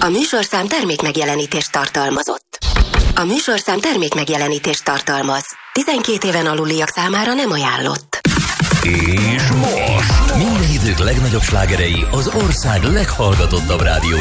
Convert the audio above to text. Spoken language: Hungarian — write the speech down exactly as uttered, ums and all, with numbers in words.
A műsorszám termékmegjelenítést tartalmazott. A műsorszám termékmegjelenítést tartalmaz. tizenkét éven aluliak számára nem ajánlott. És most minden idők legnagyobb slágerei az ország leghallgatottabb rádió